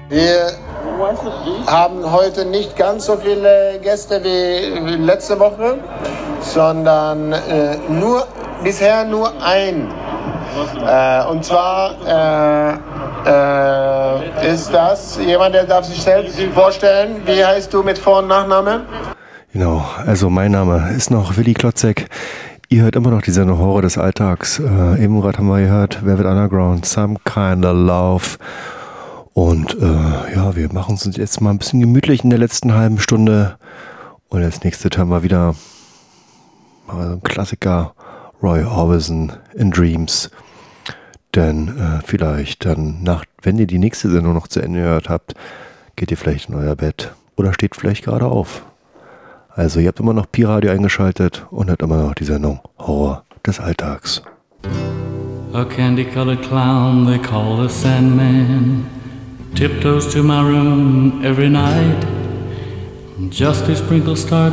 Wir haben heute nicht ganz so viele Gäste wie letzte Woche, sondern bisher nur ein. Und zwar ist das jemand, der darf sich selbst vorstellen. Wie heißt du mit Vor- und Nachname? Genau, also mein Name ist noch Willi Klotzek. Ihr hört immer noch die Sendung Horror des Alltags. Eben gerade haben wir gehört Velvet Underground, Some Kind of Love. Und wir machen es uns jetzt mal ein bisschen gemütlich in der letzten halben Stunde. Und als nächstes hören wir wieder mal so einen Klassiker, Roy Orbison in Dreams. Denn vielleicht dann, wenn ihr die nächste Sendung noch zu Ende gehört habt, geht ihr vielleicht in euer Bett oder steht vielleicht gerade auf. Also ihr habt immer noch Pi-Radio eingeschaltet und hört immer noch die Sendung Horror des Alltags. A candy-colored clown they call the Sandman tiptoes to my room every night just to sprinkle stardust